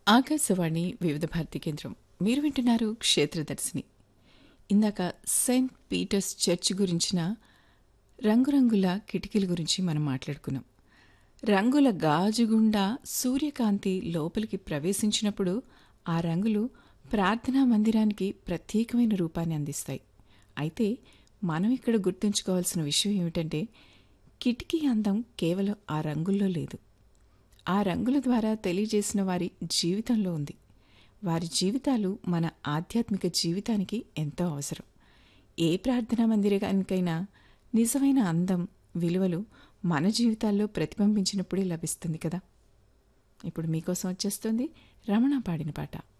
ఆకాశవాణి వివిధ భారతి కేంద్రం. మీరు వింటున్నారు క్షేత్రదర్శిని. ఇందాక సెయింట్ పీటర్స్ చర్చ్ గురించిన రంగురంగుల కిటికీల గురించి మనం మాట్లాడుకున్నాం. రంగుల గాజు గుండా సూర్యకాంతి లోపలికి ప్రవేశించినప్పుడు ఆ రంగులు ప్రార్థనా మందిరానికి ప్రత్యేకమైన రూపాన్ని అందిస్తాయి. అయితే మనం ఇక్కడ గుర్తుంచుకోవాల్సిన విషయం ఏమిటంటే, కిటికీ అందం కేవలం ఆ రంగుల్లో లేదు, ఆ రంగుల ద్వారా తెలియజేసిన వారి జీవితంలో ఉంది. వారి జీవితాలు మన ఆధ్యాత్మిక జీవితానికి ఎంతో అవసరం. ఏ ప్రార్థనా మందిరానికైనా నిజమైన అందం, విలువలు మన జీవితాల్లో ప్రతిబింబించినప్పుడే లభిస్తుంది కదా. ఇప్పుడు మీకోసం వచ్చేస్తుంది రమణ పాడిన పాట.